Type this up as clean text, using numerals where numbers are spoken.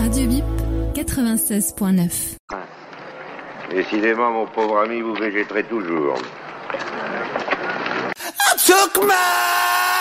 Radio Bip 96.9. Décidément, mon pauvre ami, vous végéterez toujours. I took my